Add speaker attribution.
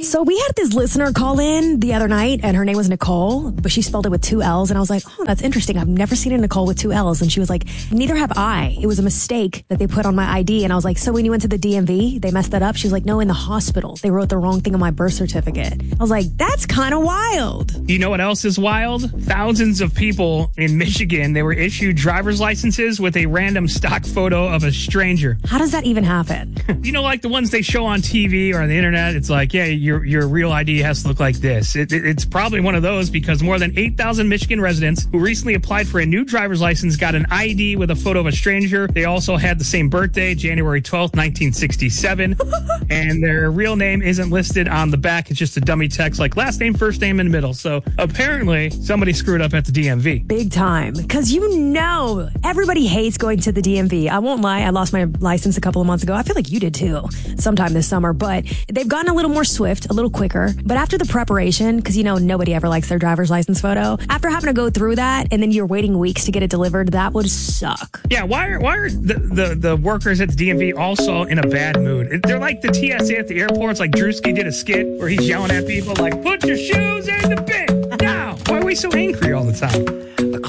Speaker 1: So we had this listener call in the other night, and her name was Nicole, but she spelled it with 2 L's. And I was like, oh, that's interesting. I've never seen a Nicole with 2 L's. And she was like, neither have I. It was a mistake that they put on my ID. And I was like, so when you went to the DMV, they messed that up? She was like, no, in the hospital. They wrote the wrong thing on my birth certificate. I was like, that's kind of wild.
Speaker 2: You know what else is wild? Thousands of people in Michigan, they were issued driver's licenses with a random stock photo of a stranger.
Speaker 1: How does that even happen?
Speaker 2: You know, like the ones they show on TV or on the internet, it's like, yeah, your real ID has to look like this. It's probably one of those because more than 8,000 Michigan residents who recently applied for a new driver's license got an ID with a photo of a stranger. They also had the same birthday, January 12th, 1967. And their real name isn't listed on the back. It's just a dummy text like last name, first name in the middle. So apparently somebody screwed up at the DMV.
Speaker 1: Big time. Because everybody hates going to the DMV. I won't lie. I lost my license a couple of months ago. I feel like you did too sometime this summer. But they've gotten a little more swift, a little quicker. But after the preparation, because nobody ever likes their driver's license photo, after having to go through that and then you're waiting weeks to get it delivered, that would suck.
Speaker 2: Yeah, why are the workers at the DMV also in a bad mood? They're like the TSA at the airports, like Drewski did a skit where he's yelling at people like, put your shoes in the bin now. Why are we so angry all the time?